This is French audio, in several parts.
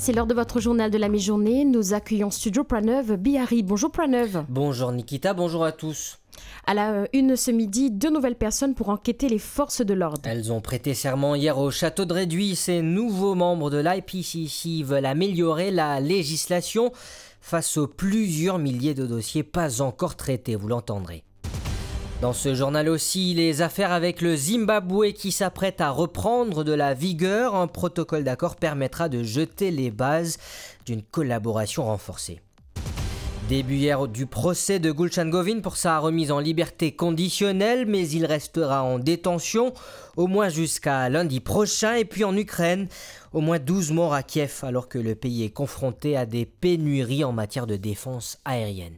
c'est l'heure de votre journal de la mi-journée. Nous accueillons Studio Praneuve Bihari. Bonjour Praneuve. Bonjour Nikita, bonjour à tous. À la une ce midi, 2 nouvelles personnes pour enquêter les forces de l'ordre. Elles ont prêté serment hier au château de Réduit. Ces nouveaux membres de l'IPCC veulent améliorer la législation face aux plusieurs milliers de dossiers pas encore traités, vous l'entendrez. Dans ce journal aussi, les affaires avec le Zimbabwe qui s'apprête à reprendre de la vigueur. Un protocole d'accord permettra de jeter les bases d'une collaboration renforcée. Début hier du procès de Gulshan Govin pour sa remise en liberté conditionnelle, mais il restera en détention au moins jusqu'à lundi prochain. Et puis en Ukraine, au moins 12 morts à Kiev alors que le pays est confronté à des pénuries en matière de défense aérienne.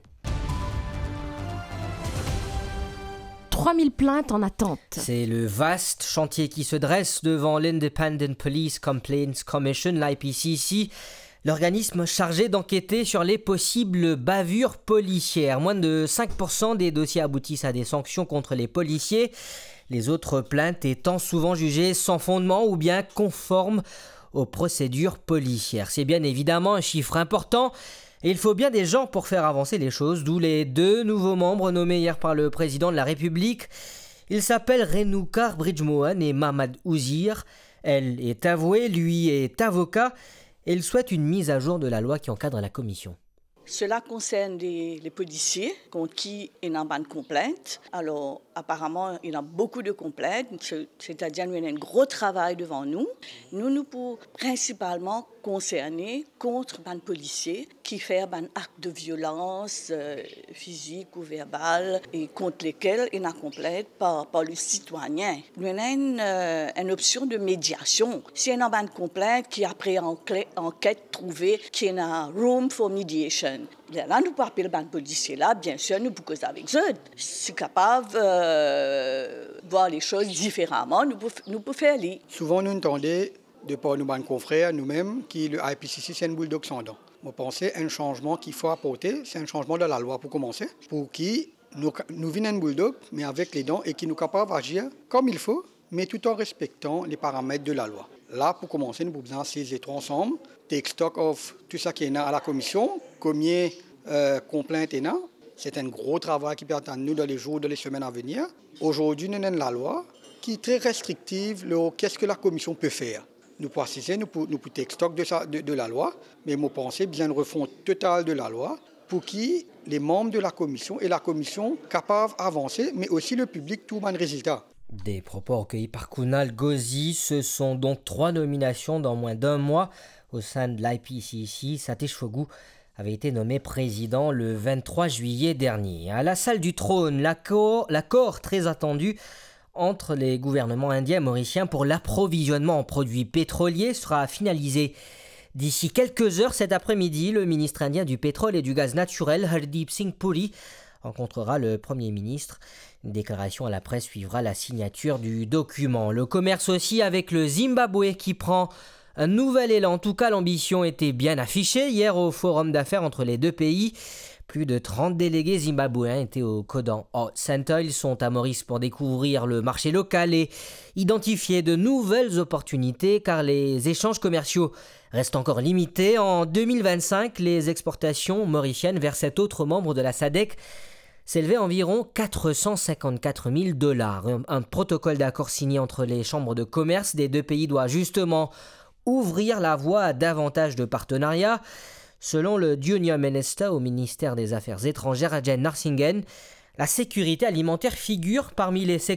3000 plaintes en attente. C'est le vaste chantier qui se dresse devant l'Independent Police Complaints Commission, l'IPCC, l'organisme chargé d'enquêter sur les possibles bavures policières. Moins de 5% des dossiers aboutissent à des sanctions contre les policiers, les autres plaintes étant souvent jugées sans fondement ou bien conformes aux procédures policières. C'est bien évidemment un chiffre important. Et il faut bien des gens pour faire avancer les choses, d'où les 2 nouveaux membres nommés hier par le président de la République. Ils s'appellent Renuka Bridgemohan et Mahmoud Ouzir. Elle est avouée, lui est avocat, et il souhaite une mise à jour de la loi qui encadre la commission. Cela concerne les policiers contre qui il y a une complainte. Alors, apparemment, il y a beaucoup de complaintes, c'est-à-dire qu'il y a un gros travail devant nous. Nous pouvons principalement concerner contre les policiers qui font un acte de violence physique ou verbale et contre lesquels il y a une complainte par le citoyen. Nous avons une option de médiation. Si il y a une complainte qui après enquête trouvée qu'il y a room for mediation. Là, nous pouvons appeler les policiers là, bien sûr, nous pouvons causer avec eux. Si capables de voir les choses différemment, nous pouvons faire les. Souvent, nous entendons de par nos confrères, nous-mêmes, que le IPCC, c'est un bulldog sans dents. Je pense un changement qu'il faut apporter, c'est un changement de la loi pour commencer, pour qui nous venons un bulldog, mais avec les dents, et qui nous capables d'agir comme il faut, mais tout en respectant les paramètres de la loi. Là, pour commencer, nous pouvons saisir trois ensemble, take stock of tout ça qui est à la commission, combien complaintes il y a. C'est un gros travail qui peut attendre nous dans les jours, dans les semaines à venir. Aujourd'hui, nous avons la loi qui est très restrictive. Qu'est-ce que la commission peut faire? Nous pouvons assister, nous pouvons take stock de la loi, mais je pense bien une refonte totale de la loi pour qui les membres de la commission et la commission capables d'avancer, mais aussi le public, tout le résultat. Des propos recueillis par Kunal Ghozi. Ce sont donc 3 nominations dans moins d'un mois au sein de l'IPCC. Satish Fogou avait été nommé président le 23 juillet dernier. À la salle du trône, l'accord très attendu entre les gouvernements indiens et mauriciens pour l'approvisionnement en produits pétroliers sera finalisé d'ici quelques heures. Cet après-midi, le ministre indien du pétrole et du gaz naturel, Hardeep Singh Puri, rencontrera le Premier ministre. Une déclaration à la presse suivra la signature du document. Le commerce aussi avec le Zimbabwe qui prend un nouvel élan. En tout cas, l'ambition était bien affichée hier au forum d'affaires entre les deux pays. Plus de 30 délégués zimbabwéens étaient au Kodan Art Center. Ils sont à Maurice pour découvrir le marché local et identifier de nouvelles opportunités car les échanges commerciaux restent encore limités. En 2025, les exportations mauriciennes vers cet autre membre de la SADC s'élevaient à environ 454 000 $. Un protocole d'accord signé entre les chambres de commerce des deux pays doit justement ouvrir la voie à davantage de partenariats. Selon le Junior Minister au ministère des Affaires étrangères, Ajay Narsinghen, la sécurité alimentaire figure parmi les secteurs